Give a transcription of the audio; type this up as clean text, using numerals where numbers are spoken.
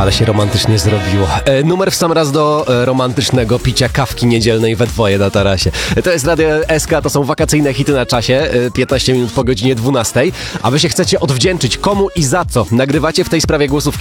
Ale się romantycznie zrobiło. Numer w sam raz do romantycznego picia kawki niedzielnej we dwoje na tarasie. To jest Radio SK, to są wakacyjne hity na czasie, 15 minut po godzinie 12. A wy się chcecie odwdzięczyć komu i za co? Nagrywacie w tej sprawie głosówki